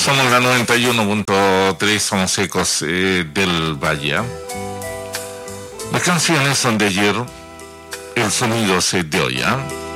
Somos la 91.3, somos Ecos del Valle. Las canciones son de ayer, el sonido es de hoy.